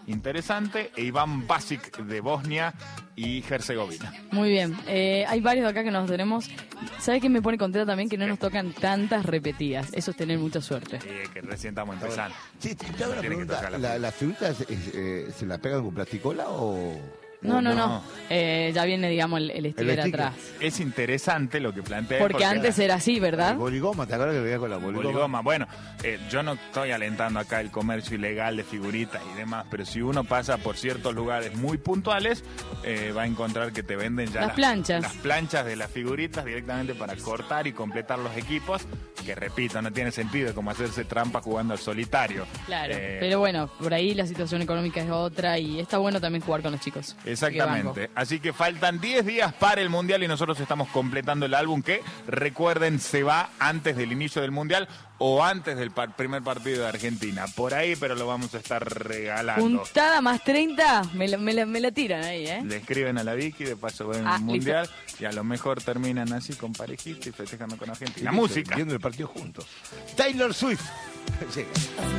interesante, e Iván Basic de Bosnia y Herzegovina. Muy bien. Hay varios de acá que nos tenemos. ¿Sabes qué me pone contenta también? Que no nos tocan tantas repetidas. Eso es tener mucha suerte. Que recién estamos empezando. Sí, te hago una pregunta. ¿Las figuritas se la pegan con plasticola o...? No. Ya viene, digamos, el sticker atrás. Es interesante lo que plantea. Porque antes era así, ¿verdad? El boligoma, ¿te acuerdas que veía con la boligoma? Bueno, yo no estoy alentando acá el comercio ilegal de figuritas y demás, pero si uno pasa por ciertos lugares muy puntuales, va a encontrar que te venden ya las planchas. Las planchas de las figuritas directamente para cortar y completar los equipos, que repito, no tiene sentido como hacerse trampa jugando al solitario. Claro, pero bueno, por ahí la situación económica es otra y está bueno también jugar con los chicos. Exactamente, así que faltan 10 días para el Mundial y nosotros estamos completando el álbum que, recuerden, se va antes del inicio del Mundial o antes del primer partido de Argentina. Por ahí, pero lo vamos a estar regalando. Puntada más 30, me la tiran ahí, ¿eh? Le escriben a la Vicky, de paso ven el Mundial y a lo mejor terminan así con parejita y festejando con Argentina. La música. Viendo el partido juntos. Taylor Swift. Llega.